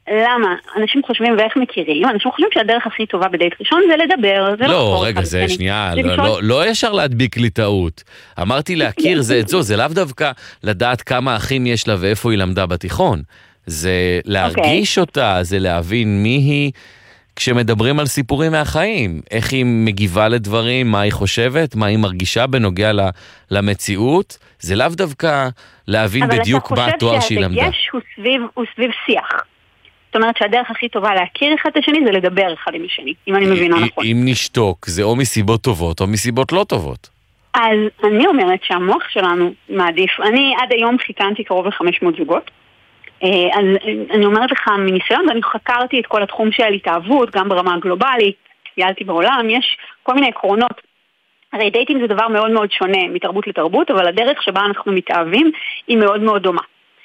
למה? אנשים חושבים ואיך מכירים, אנשים חושבים שהדרך הכי טובה בדייט ראשון זה לדבר, זה לא, רגע, זה שנייה, לא ישר להדביק לי טעות. אמרתי להכיר זה את זו, זה לאו דווקא לדעת כמה אחים יש לה ואיפה היא למדה בתיכון. זה להרגיש אותה, זה להבין מי היא, כשמדברים על סיפורים מהחיים, איך היא מגיבה לדברים, מה היא חושבת, מה היא מרגישה בנוגע למציאות, זה לאו דווקא להבין בדיוק מה התואר שהיא למדה. אבל אתה חושב שהדגש הוא סביב שיח. זאת אומרת שהדרך הכי טובה להכיר אחד את השני זה לדבר אחד עם השני, אם אני מבינה נכון. אם נשתוק, זה או מסיבות טובות או מסיבות לא טובות. אז אני אומרת שהמוח שלנו מעדיף, אני עד היום חיתנתי קרוב ל-500 זוגות, אז אני אומרת לך מניסיון, ואני חקרתי את כל התחום של התאהבות, גם ברמה הגלובלית, טיילתי בעולם, יש כל מיני עקרונות. הרי דייטים זה דבר מאוד מאוד שונה מתרבות לתרבות, אבל הדרך שבה אנחנו מתאהבים היא מאוד מאוד דומה.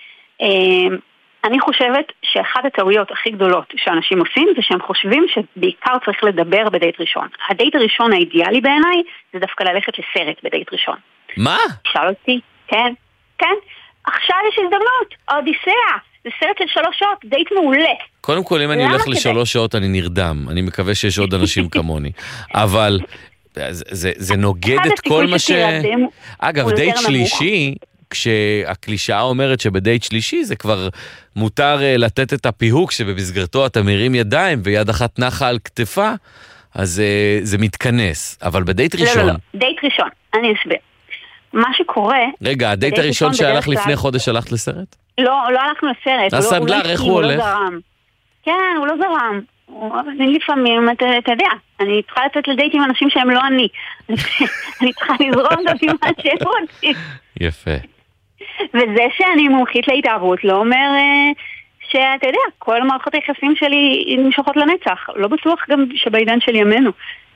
אני חושבת שאחת הטעויות הכי גדולות שאנשים עושים זה שהם חושבים שבעיקר צריך לדבר בדייט ראשון. הדייט הראשון האידיאלי בעיניי זה דווקא ללכת לסרט בדייט ראשון. מה? שאל אותי, כן. עכשיו יש הזדמנות, אודיסאה, זה סרט של 3 שעות, דייט מעולה. קודם כל, אם אני הולך ל3 שעות אני נרדם, אני מקווה שיש עוד אנשים כמוני, אבל זה נוגד את כל מה אגב, דייט שלישי, כשהקלישאה אומרת שבדייט שלישי זה כבר מותר לתת את הפיהוק שבמסגרתו אתה מרים ידיים ויד אחת נחה על כתפה, אז זה מתכנס, אבל בדייט ראשון... לא, דייט ראשון, אני אסביר. מה שקורה... רגע, הדייט הראשון שהלך לפני חודש הלכת לסרט? לא הלכנו לסרט. הסנדלר, איך הוא הולך? כן, הוא לא זרם. לפעמים, אתה יודע, אני צריכה לתת לדייט עם אנשים שהם לא אני. אני צריכה לזרום את מה שהם רוצים. יפה. וזה שאני מומחית להתאהבות לא אומר שאתה יודע, כל מערכות היחסים שלי נמשכות לנצח. לא בטוח גם שבעידן של ימינו.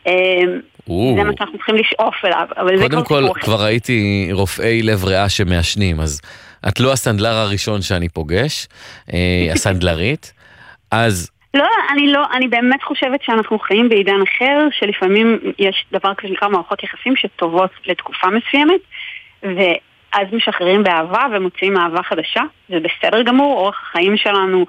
זה מה שאנחנו צריכים לשאוף אליו. קודם כל, כבר ראיתי רופאי לב ריאה שמעשנים, אז את לא הסנדלר הראשון שאני פוגש, הסנדלרית, אז... לא, אני באמת חושבת שאנחנו חיים בעידן אחר, שלפעמים יש דבר כזה שנקרא מערכות יחסים שטובות לתקופה מסוימת, ואז משחררים באהבה ומוצאים אהבה חדשה, זה בסדר גמור, אורח החיים שלנו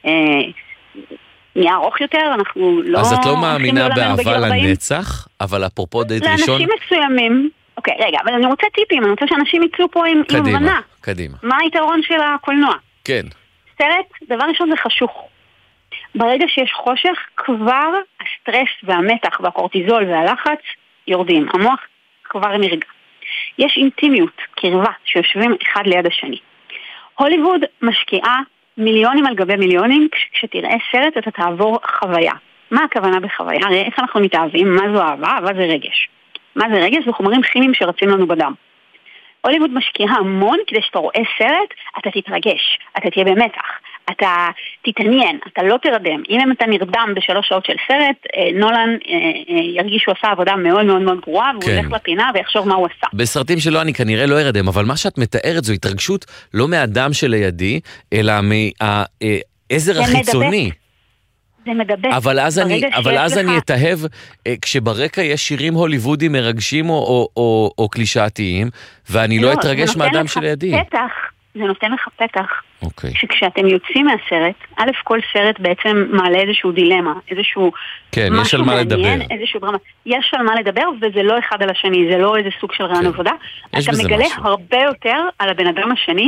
נהיה ארוך יותר, אנחנו לא... אז את לא מאמינה באהבה לנצח, אבל אפרופו דייט ראשון... לאנשים מסוימים, אוקיי, רגע, אבל אני רוצה טיפים, אני רוצה שאנשים יצאו פה עם הבנה. קדימה. מה היתרון של הקולנוע? כן. סרט, דבר ראשון זה חשוך. ברגע שיש חושך, כבר הסטרס והמתח והקורטיזול והלחץ יורדים. המוח כבר נרגע. יש אינטימיות, קרבה, שיושבים אחד ליד השני. הוליווד משקיעה מיליונים על גבי מיליונים, כשתראה סרט אתה תעבור חוויה. מה הכוונה בחוויה? הרי איך אנחנו מתאהבים? מה זו אהבה? אהבה זה רגש. מה זה רגש? זה חומרים כימיים שרצים לנו בדם. הוליווד משקיעה המון כדי שאתה רואה סרט, אתה תתרגש, אתה תהיה במתח, אתה תתעניין, אתה לא תרדם. אם אתה נרדם ב3 שעות של סרט, נולן ירגיש שהוא עשה עבודה מאוד מאוד מאוד גרועה, והוא הולך לפינה ויחשוב מה הוא עשה. בסרטים שלו אני כנראה לא ארדם, אבל מה שאת מתארת זו התרגשות לא מהאדם שלידי, אלא מהעזר החיצוני. זה מדבק. אבל אז אני אתאהב, כשברקע יש שירים הוליוודים מרגשים או קלישאתיים, ואני לא אתרגש מהאדם שלידי. זה נותן לך פתח. אוקיי. שכשאתם יוצאים מהסרט, א' כל סרט בעצם מעלה איזשהו דילמה, איזשהו... כן, יש על מה לדבר. איזשהו דרמה. יש על מה לדבר, וזה לא אחד על השני, זה לא איזה סוג של רעיון עבודה. אתה מגלה הרבה יותר על הבן אדם השני,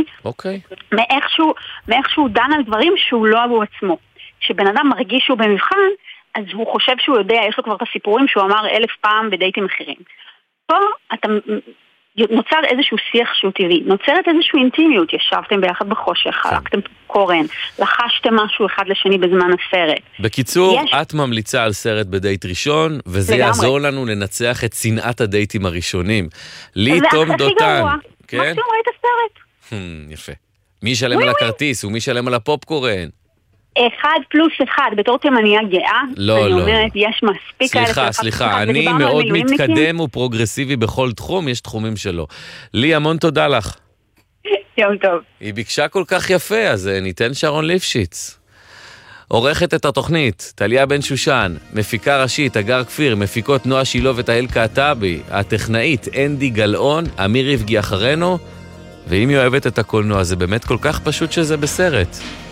מאיך שהוא דן על דברים שהוא לא עבור עצמו. כשבן אדם מרגיש שהוא במבחן, אז הוא חושב שהוא יודע, יש לו כבר את הסיפורים שהוא אמר 1000 פעם בדייטים אחרים. פה אתה... נוצר איזשהו שיח שהוא טבעי, נוצרת איזשהו אינטימיות, ישבתם ביחד בחושך, חלקתם קורן, לחשתם משהו אחד לשני בזמן הסרט. בקיצור, את ממליצה על סרט בדייט ראשון, וזה יעזור לנו לנצח את שנאת הדייטים הראשונים. לי תום דותן. מקסימום ראית הסרט. יפה. מי ישלם על הכרטיס ומי ישלם על הפופקורן? 1+1, בתור תימניה גאה, אני אומרת, יש מספיק... סליחה, אני מאוד מתקדם ופרוגרסיבי בכל תחום, יש תחומים שלו. לי, המון תודה לך. יום טוב. היא ביקשה כל כך יפה, אז ניתן שרון ליפשיץ. עורכת את התוכנית, טליה בן שושן, מפיקה ראשית, אגר כפיר, מפיקות נועה שילוב ותהל קעטבי, הטכנאית אנדי גלאון, אמיר יפגי אחרינו, ואם היא אוהבת את הקולנוע, זה באמת כל כך פשוט שזה בסרט.